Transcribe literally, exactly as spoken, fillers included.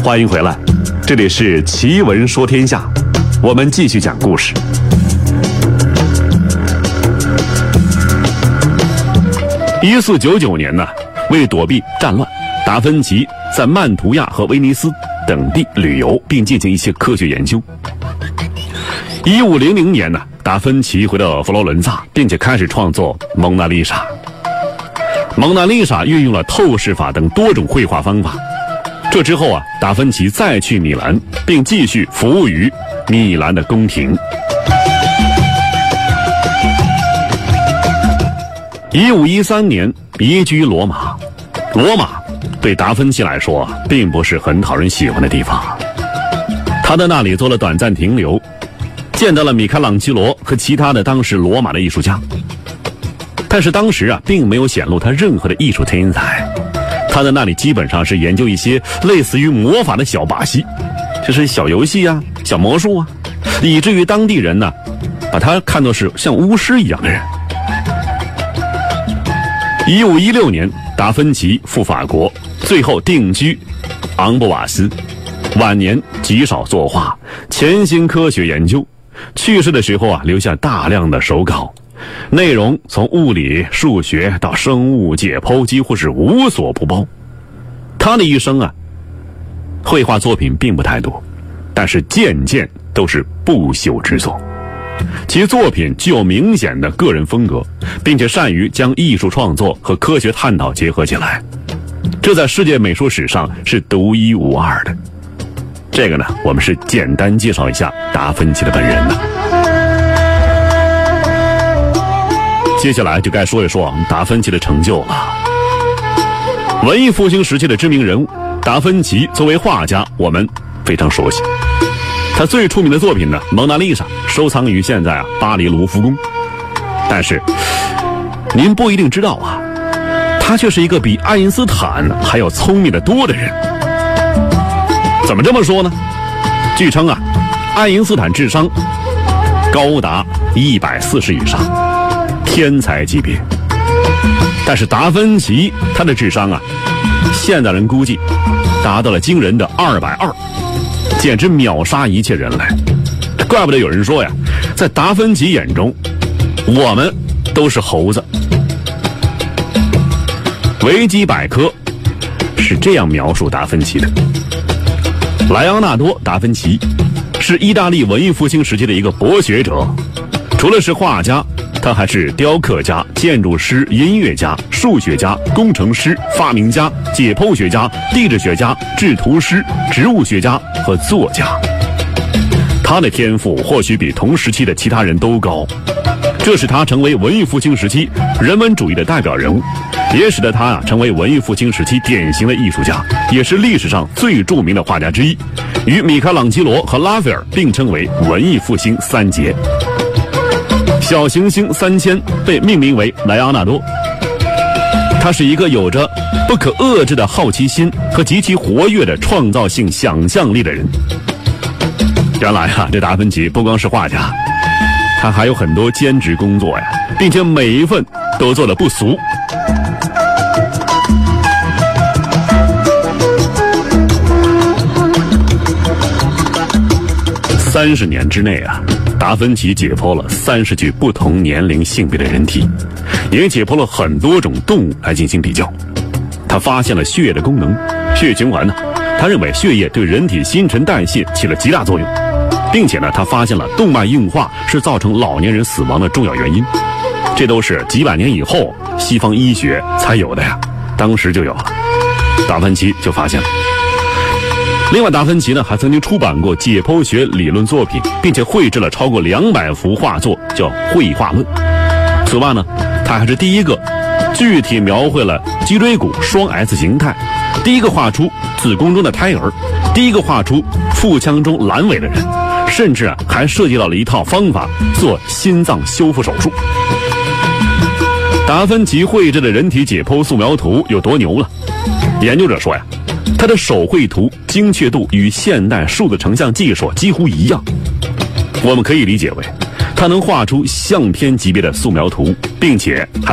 欢迎回来，这里是奇闻说天下，我们继续讲故事。一四九九年呢，为躲避战乱，达芬奇在曼图亚和威尼斯等地旅游，并进行一些科学研究。一五零零年呢，达芬奇回到佛罗伦萨，并且开始创作《蒙娜丽莎》。蒙娜丽莎运用了透视法等多种绘画方法。这之后啊，达芬奇再去米兰，并继续服务于米兰的宫廷。一五一三年移居罗马，罗马对达芬奇来说并不是很讨人喜欢的地方。他在那里做了短暂停留，见到了米开朗基罗和其他的当时罗马的艺术家，但是当时啊，并没有显露他任何的艺术天才。他在那里基本上是研究一些类似于魔法的小把戏，就是小游戏啊、小魔术啊，以至于当地人呢，把他看作是像巫师一样的人。一五一六年，达芬奇赴法国，最后定居昂布瓦斯。晚年极少作画，潜心科学研究。去世的时候啊，留下大量的手稿，内容从物理、数学到生物解剖，几乎是无所不包。他的一生啊，绘画作品并不太多，但是件件都是不朽之作。其作品具有明显的个人风格，并且善于将艺术创作和科学探讨结合起来，这在世界美术史上是独一无二的。这个呢，我们是简单介绍一下达芬奇的本人的。接下来就该说一说达芬奇的成就了。文艺复兴时期的知名人物达芬奇作为画家，我们非常熟悉。他最出名的作品呢，《蒙娜丽莎》收藏于现在啊巴黎卢浮宫。但是您不一定知道啊，他却是一个比爱因斯坦还要聪明的多的人。怎么这么说呢？据称啊，爱因斯坦智商高达一百四十以上，天才级别。但是达芬奇他的智商啊，现代人估计达到了惊人的二百二，简直秒杀一切人类。怪不得有人说呀，在达芬奇眼中，我们都是猴子。维基百科是这样描述达芬奇的：莱昂纳多·达芬奇是意大利文艺复兴时期的一个博学者，除了是画家，他还是雕刻家、建筑师、音乐家、数学家、工程师、发明家、解剖学家、地质学家、制图师、植物学家和作家。他的天赋或许比同时期的其他人都高，这使他成为文艺复兴时期人文主义的代表人物，也使得他啊成为文艺复兴时期典型的艺术家，也是历史上最著名的画家之一，与米开朗基罗和拉斐尔并称为文艺复兴三杰。小行星三千被命名为莱昂纳多，他是一个有着不可遏制的好奇心和极其活跃的创造性想象力的人。原来啊，这达芬奇不光是画家，他还有很多兼职工作呀，并且每一份都做得不俗。三十年之内啊，达芬奇解剖了三十具不同年龄性别的人体，也解剖了很多种动物来进行比较。他发现了血液的功能，血液循环呢，他认为血液对人体新陈代谢起了极大作用，并且呢，他发现了动脉硬化是造成老年人死亡的重要原因。这都是几百年以后西方医学才有的呀，当时就有了，达芬奇就发现了。另外，达芬奇呢还曾经出版过解剖学理论作品，并且绘制了超过两百幅画作，叫《绘画论》。此外呢，他还是第一个具体描绘了脊椎骨双 S 形态，第一个画出子宫中的胎儿，第一个画出腹腔中阑尾的人，甚至啊还涉及到了一套方法做心脏修复手术。达芬奇绘制的人体解剖素描图有多牛了？研究者说呀，他的手绘图精确度与现代数字成像技术几乎一样。我们可以理解为，他能画出相片级别的素描图，并且还